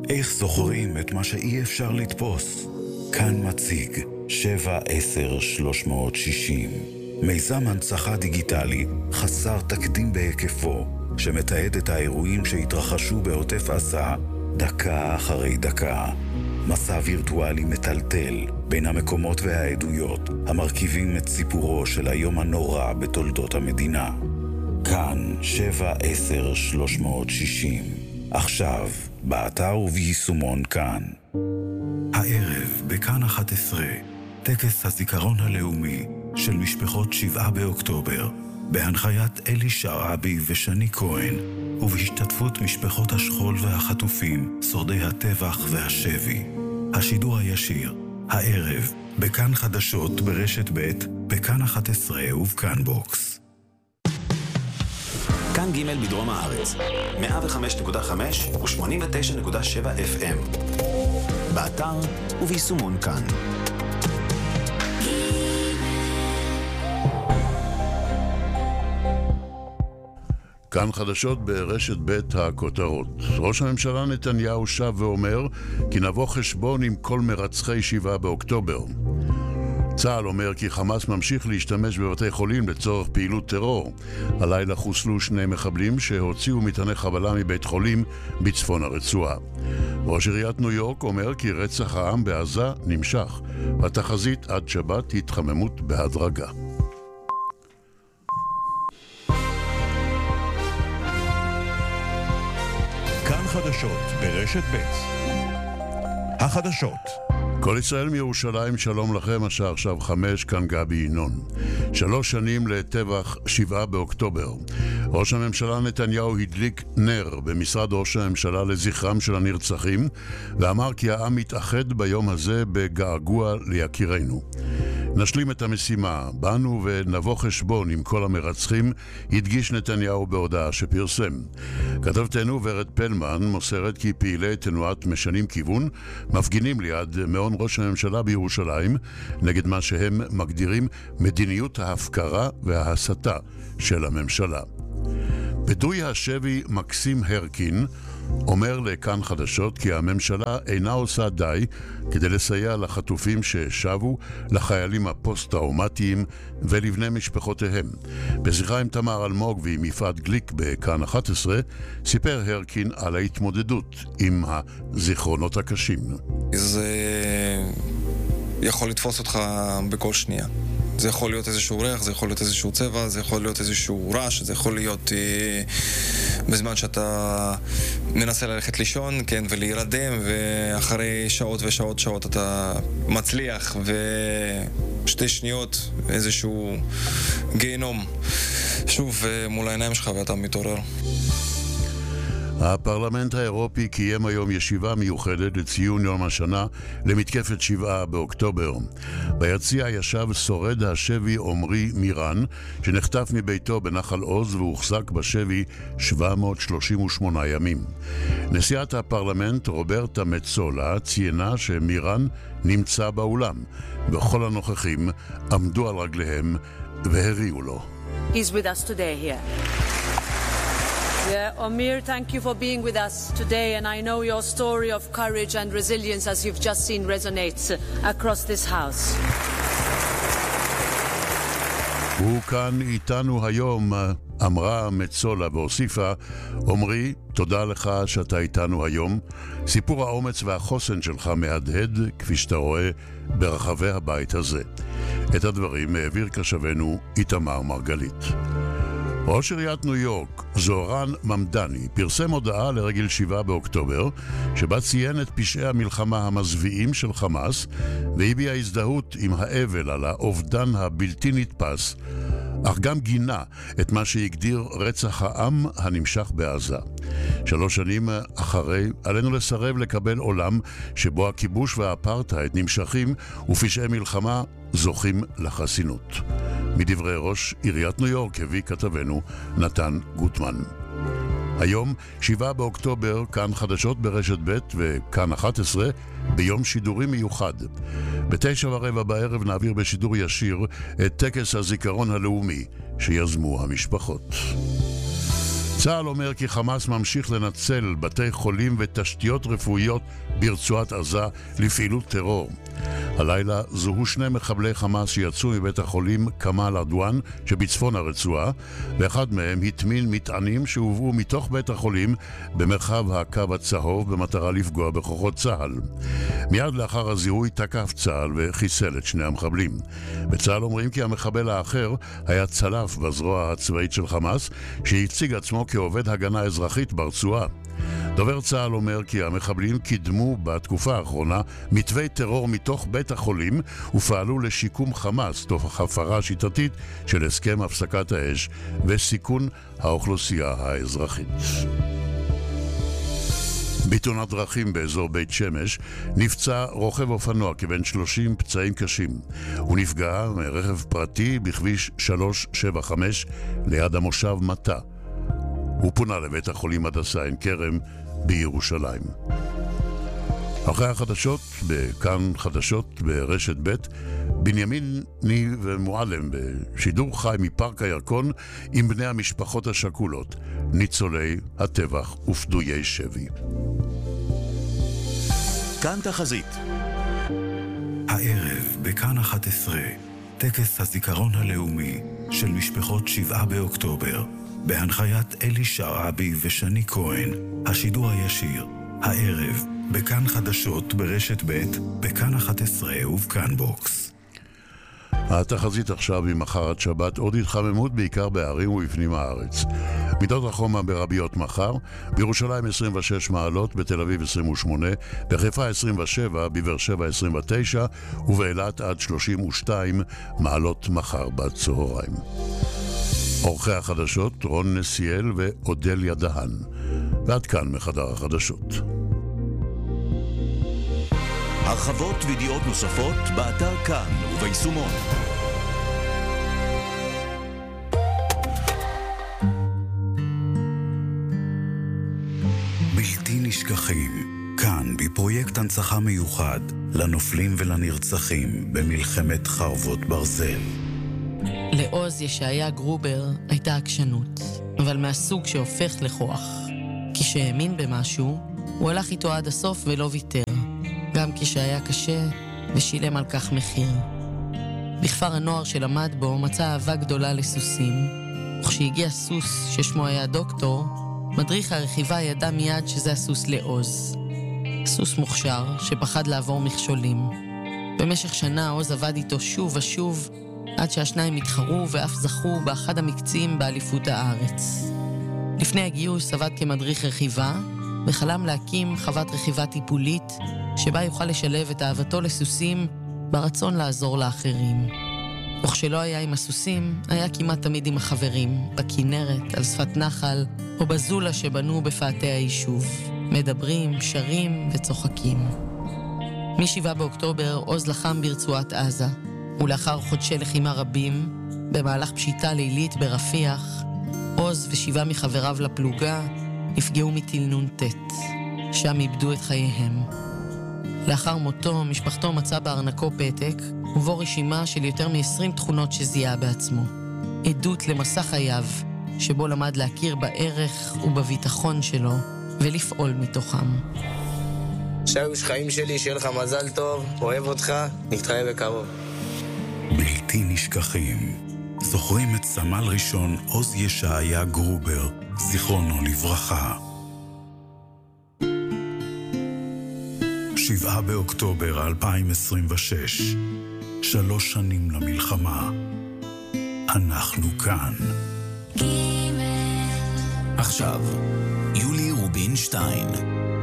איך זוכרים את מה שאי אפשר לתפוס? כאן מציג 7-10-360, מיזם הנצחה דיגיטלי חסר תקדים בהיקפו, שמתעד את האירועים שהתרחשו בעוטף עזה דקה אחרי דקה. מסע וירטואלי מטלטל בין המקומות והעדויות המרכיבים את סיפורו של היום הנורא בתולדות המדינה. כאן 7-10-360, עכשיו באתר וביישומון כאן. הערב בכאן 11, טקס הזיכרון הלאומי של משפחות 7 באוקטובר, בהנחיית אלי שרעבי ושני כהן, ובהשתתפות משפחות השכול והחטופים, שורדי הטבח והשבי. השידור הישיר, הערב, בכאן חדשות ברשת ב', בכאן 11 ובכאן בוקס. כאן ג' בדרום הארץ, 105.5 ו-89.7 FM. באתר וביישומון כאן. כאן חדשות ברשת ב' הכותרות. ראש הממשלה נתניהו שב ואומר כי נבוא חשבון עם כל מרצחי 7 באוקטובר. צה"ל אומר כי חמאס ממשיך להשתמש בבתי חולים לצורך פעילות טרור. הלילה חוסלו 2 מחבלים שהוציאו מטעני חבלה מבית חולים בצפון הרצועה. ראש עיריית ניו יורק אומר כי רצח העם בעזה נמשך. התחזית עד שבת התחממות בהדרגה. כאן חדשות ברשת ב'. החדשות. כל ישראל מירושלים, שלום לכם, השעה עכשיו 5, כאן גבי ינון. 3 שנים לטבח 7 באוקטובר. ראש הממשלה נתניהו הדליק נר במשרד ראש הממשלה לזכרם של הנרצחים, ואמר כי העם מתאחד ביום הזה בגעגוע ליקירנו. נשלים את המשימה, באנו ונבוא חשבון עם כל המרצחים, הדגיש נתניהו בהודעה שפרסם. כתבתנו ורד פלמן מוסרת כי פעילי תנועת משנים כיוון מפגינים ליד מעון ראש הממשלה בירושלים נגד מה שהם מגדירים מדיניות ההפקרה וההסתה של הממשלה. פדוי השבי מקסים הרקין אומר לכאן חדשות כי הממשלה אינה עושה די כדי לסייע לחטופים ששבו, לחיילים הפוסט-טראומטיים ולבני משפחותיהם. בשיחה עם תמר אלמוג ועם יפעת גליק בכאן 11 סיפר הרקין על ההתמודדות עם הזיכרונות הקשים. זה יכול לתפוס אותך בכל שנייה. זה יכול להיות איזשהו ריח, זה יכול להיות איזשהו צבע, זה יכול להיות איזשהו רעש, זה יכול להיות בזמן שאתה מנסה ללכת לישון, כן, ולהירדם, ואחרי שעות ושעות שעות אתה מצליח, ו2 שניות איזשהו גיהנום שוב מול העיניים שלך ואתה מתעורר. הפרלמנט האירופי קיים היום ישיבה מיוחדת לציון יום השנה למתקפת 7 באוקטובר. ביציע ישב שורד השבי עומרי מירן, שנחטף מביתו בנחל עוז והוחזק בשבי 738 ימים. נשיאת הפרלמנט רוברטה מצולה ציינה שמירן נמצא באולם, וכל הנוכחים עמדו על רגליהם והריעו לו. He's with us today here. Omir, thank you for being with us today, and I know your story of courage and resilience, as you've just seen, resonates across this house. הוא כאן איתנו היום, אמרה מצולה והוסיפה, עומרי, תודה לך שאתה איתנו היום. סיפור האומץ והחוסן שלך מהדהד, כפי שאתה רואה, ברחבי הבית הזה. את הדברים העביר קשבנו איתמר מרגלית. ראש עיריית ניו יורק, זוהרן ממדני, פרסם הודעה לרגל 7 באוקטובר, שבה ציין את פשעי המלחמה המזוויעים של חמאס, והביע הזדהות עם האבל על האובדן הבלתי נתפס, אך גם גינה את מה שהגדיר רצח העם הנמשך בעזה. 3 שנים אחרי, עלינו לסרב לקבל עולם שבו הכיבוש והאפרטהייד נמשכים ופשעי מלחמה זוכים לחסינות. מדברי ראש עיריית ניו יורק הביא כתבנו נתן גוטמן. היום, 7 באוקטובר, כאן חדשות ברשת ב' וכאן 11, ביום שידורי מיוחד. ב9:15 בערב נעביר בשידור ישיר את טקס הזיכרון הלאומי שיזמו המשפחות. צה"ל אומר כי חמאס ממשיך לנצל בתי חולים ותשתיות רפואיות ברצועת עזה לפעילות טרור. הלילה זוהו שני מחבלי חמאס שיצאו מבית החולים כמאל עדואן שבצפון הרצועה, ואחד מהם הטמין מטענים שהובאו מתוך בית החולים במרחב הקו הצהוב במטרה לפגוע בכוחות צה"ל. מיד לאחר הזיהוי תקף צה"ל וחיסל את שני המחבלים. בצה"ל אומרים כי המחבל האחר היה צלף בזרוע הצבאית של חמאס שהציג עצמו כעובד הגנה אזרחית ברצועה. דובר צה"ל אומר כי המחבלים קידמו בתקופה האחרונה מתווי טרור מתוך בית החולים ופעלו לשיקום חמאס תוך הפרה שיטתית של הסכם הפסקת האש וסיכון האוכלוסייה האזרחית. בתאונת דרכים באזור בית שמש נפצע רוכב אופנוע כבן 30 פצעים קשים. הוא נפגע מרכב פרטי בכביש 375 ליד המושב מטה. הוא פונה לבית החולים הדסה עין כרם בירושלים. אחרי החדשות, בכאן חדשות ברשת ב', בנימין ניב ומועלם בשידור חי מפארק הירקון עם בני המשפחות השכולות, ניצולי הטבח ופדויי שבי. כאן תחזית. הערב בכאן 11, טקס הזיכרון הלאומי של משפחות 7 באוקטובר, בהנחיית אלי שרעבי ושני כהן, השידור הישיר, הערב, בכאן חדשות ברשת ב', בכאן 11 ובכאן בוקס. התחזית עכשיו ממחר עד שבת, עוד התחממות בעיקר בערים ובפנים הארץ. מידות החום ברביות מחר, בירושלים 26 מעלות, בתל אביב 28, בחיפה 27, בבאר שבע 29, ובאילת עד 32 מעלות מחר בצהריים. עורכי החדשות רון נסיאל ואודליה דהן. ועד כאן מחדר החדשות. הרחבות וידיעות נוספות באתר כאן וביישומון. בלתי נשכחים, כאן בפרויקט הנצחה מיוחד לנופלים ולנרצחים במלחמת חרבות ברזל. לעוז ישעיה גרובר הייתה עקשנות, אבל מהסוג שהופך לכוח. כשהאמין במשהו, הוא הלך איתו עד הסוף ולא ויתר, גם כשהיה קשה ושילם על כך מחיר. בכפר הנוער שלמד בו מצא אהבה גדולה לסוסים, וכשהגיע סוס ששמו היה דוקטור, מדריך הרכיבה ידע מיד שזה הסוס לעוז. סוס מוכשר שפחד לעבור מכשולים. במשך שנה עוז עבד איתו שוב ושוב, עד שהשניים התחרו ואף זכו באחד המקצים באליפות הארץ. לפני הגיוס עבד כמדריך רכיבה, וחלם להקים חוות רכיבה טיפולית, שבה יוכל לשלב את אהבתו לסוסים ברצון לעזור לאחרים. וכשלא היה עם הסוסים, היה כמעט תמיד עם החברים, בכנרת, על שפת נחל, או בזולה שבנו בפאתי היישוב. מדברים, שרים וצוחקים. מ-7 באוקטובר עוז לחם ברצועת עזה, ולאחר חודשי לחימה רבים, במהלך פשיטה לילית ברפיח, עוז ו7 מחבריו לפלוגה נפגעו מטיל נ"ט. שם איבדו את חייהם. לאחר מותו, משפחתו מצאה בארנקו פתק, ובו רשימה של יותר מ-20 תכונות שזיהה בעצמו. עדות למסע חייו, שבו למד להכיר בערך ובביטחון שלו, ולפעול מתוכם. שהיוש חיים שלי, שיהיה לך מזל טוב, אוהב אותך, נתראה בקרוב. בלתי נשכחים, זוכרים את סמל ראשון עוז ישעיה גרובר, זיכרונו לברכה. 7 באוקטובר 2026, 3 שנים למלחמה. אנחנו כאן. עכשיו, יולי רובינשטיין.